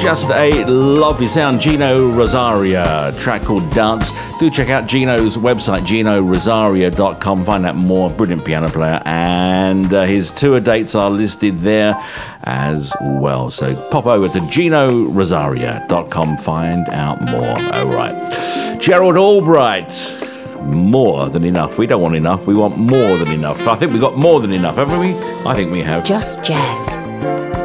Just a lovely sound. Gino Rosaria, track called Dance. Do check out Gino's website, GinoRosaria.com. Find out more. Brilliant piano player. And his tour dates are listed there as well. So pop over to GinoRosaria.com. Find out more. All right. Gerald Albright. More than enough. We don't want enough. We want more than enough. I think we got more than enough, haven't we? I think we have. Just Jazz.